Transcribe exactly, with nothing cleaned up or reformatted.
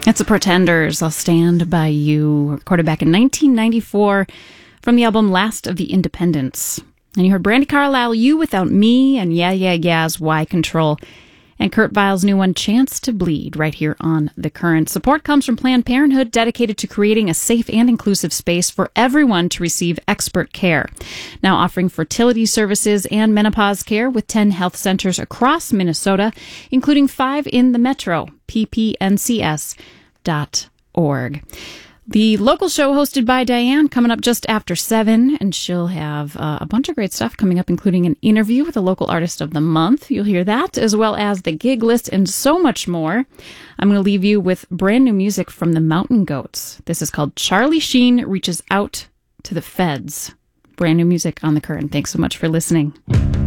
It's the Pretenders, I'll Stand By You, recorded back in nineteen ninety-four from the album Last of the Independents. And you heard Brandi Carlile, You Without Me, and Yeah Yeah Yeah's Why Control, and Kurt Vile's new one, Chance to Bleed, right here on The Current. Support comes from Planned Parenthood, dedicated to creating a safe and inclusive space for everyone to receive expert care. Now offering fertility services and menopause care with ten health centers across Minnesota, including five in the metro, p p n c s dot org. The local show hosted by Diane coming up just after seven, and she'll have uh, a bunch of great stuff coming up, including an interview with a local artist of the month. You'll hear that, as well as the gig list and so much more. I'm going to leave you with brand new music from the Mountain Goats. This is called Charlie Sheen Reaches Out to the Feds. Brand new music on The Current. Thanks so much for listening.